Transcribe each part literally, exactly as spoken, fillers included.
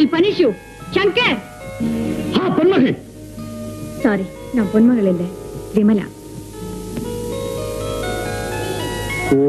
will punish you. Shankar. Ha, Ponmagal. Sorry, நான் பொன்மகள் இல்ல, விமலா. ஓ.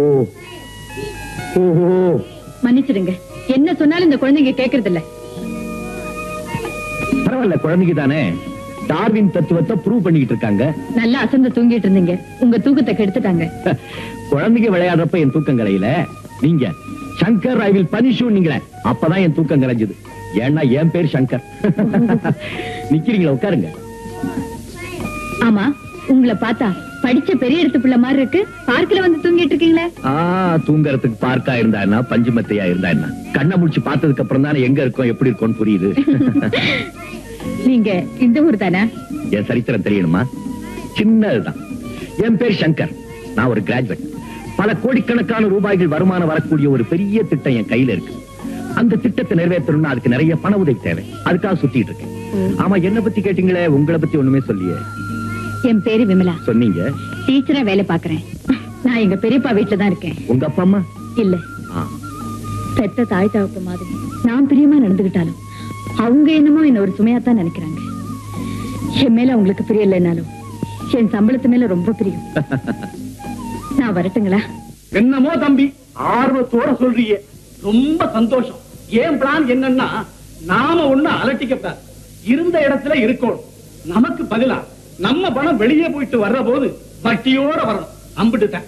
ஓ. மன்னிச்சிடுங்க. என்ன சொன்னாலும் இந்த குழந்தைங்க கேக்குறது இல்ல. பரவாயில்ல, குழந்தைங்க தானே. டார்வின் தத்துவத்தை ப்ரூவ் பண்ணிட்டு இருக்காங்க. நல்லா அசந்து தூங்கிட்டு இருந்தீங்க, உங்க தூக்கத்தை கெடுத்துட்டாங்க. குழந்தைங்க விளையாடுறப்ப என் தூக்கம் கலையில, நீங்க Shankar I will punish you நீங்க, அப்பதான் என் தூக்கம் கலைஞ்சது. ஏன்னா என் பேர் சங்கர். நிக்கிறீங்களா? உட்காருங்க. ஆமா, உங்களை பார்த்தா படிச்ச பெரிய இடத்து பிள்ளை மாதிரி இருக்கு. பார்க்ல வந்து தூங்கிட்டு இருக்கீங்களே. ஆ, தூங்கறதுக்கு பார்க்கா இருந்தா என்ன, பஞ்சுமத்தையா இருந்தா என்ன, கண்ணை முடிச்சு பார்த்ததுக்கு அப்புறம் தானே எங்க இருக்கோம் எப்படி இருக்கோம்னு புரியுது. நீங்க இந்த ஊர் தானே? என் சரித்திரம் தெரியணுமா? சின்னதுதான். என் பேர் சங்கர். நான் ஒரு கிராஜுவேட். பல கோடிக்கணக்கான ரூபாய்கள் வருமானம் வரக்கூடிய ஒரு பெரிய திட்டம் என் கையில இருக்கு. அந்த திட்டத்தை நிறைவேற்றணும்னா அதுக்கு நிறைய பண உதவி தேவை. அதுக்காக சுத்திட்டு இருக்கேன். ஆமா, என்ன பத்தி கேட்டீங்களே, உங்களை பத்தி ஒண்ணுமே சொல்லியே. என் பேரு விமலா. சொன்னீங்க. டீச்சரா வேலை பாக்குறேன். நான் எங்க பெரியப்பா வீட்டுல தான் இருக்கேன். உங்க அப்பா அம்மா? இல்ல. பெத்த தாய் தகப்ப மாதிரி நான் பிரியமா நடந்துகிட்டாலும் அவங்க என்னமோ என்ன ஒரு சுமையாத்தான் நினைக்கிறாங்க. என் மேல அவங்களுக்கு பிரியம் இல்லைனாலும் என் சம்பளத்து மேல ரொம்ப பிரியம். நான் வரட்டுங்களா? என்னமோ தம்பி, ஆர்வத்தோட சொல்றீங்க, ரொம்ப சந்தோஷம். ஏன் பிளான் என்னன்னா, நாம ஒண்ணு அலட்டிக்கப்படாது, இருந்த இடத்துல இருக்கணும். நமக்கு பதிலா நம்ம பணம் வெளியே போயிட்டு வர்ற போது வட்டியோட வரணும். அம்பிட்டுட்டேன்.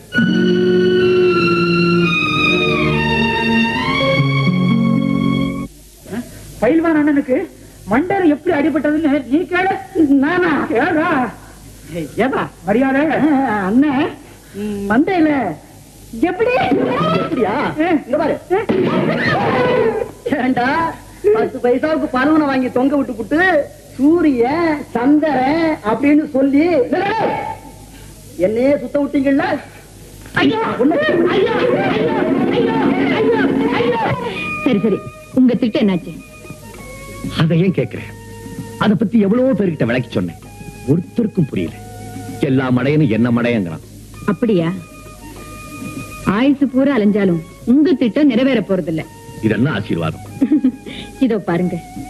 பயில்வான் அண்ணனுக்கு மண்டல எப்படி அடிபட்டதுன்னு நீ கேளு. நானா கேளா? ஏதா மரியாதை அண்ணன் மண்டையில எப்படி எப்படியா? இங்க பாரு, ஏண்டா பத்து பைசாவுக்கு பருவனை வாங்கி தொங்க விட்டு புட்டு சூரிய சந்திரன் அப்படின்னு சொல்லி என்னையே சுத்த விட்டீங்கல்ல. சரி சரி, உங்க திட்டம் என்னாச்சு? அதை ஏன் கேட்கிறேன்? அதை பத்தி எவ்வளவோ பேர்கிட்ட விளக்கி சொன்னேன், ஒருத்தருக்கும் புரியல. எல்லா மடையனும் என்ன மடையங்கிறான். அப்படியா? ஆயுசு பூரா அலைஞ்சாலும் உங்க திட்டம் நிறைவேற போறதில்ல. இது என்ன ஆசீர்வாதம்? இதோ பாருங்க,